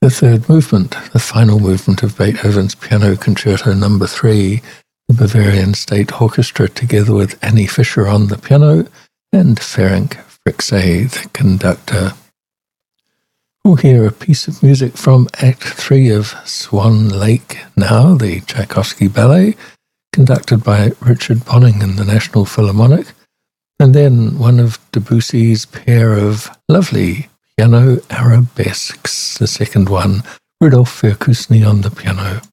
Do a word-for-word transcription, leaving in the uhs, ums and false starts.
The third movement, the final movement of Beethoven's Piano Concerto Number Three, the Bavarian State Orchestra together with Annie Fischer on the piano and Ferenc Fricsay, the conductor. We'll hear a piece of music from Act Three of Swan Lake now, the Tchaikovsky ballet, conducted by Richard Bonning and the National Philharmonic, and then one of Debussy's pair of lovely piano arabesques, the second one, Rudolf Verkusny on the piano.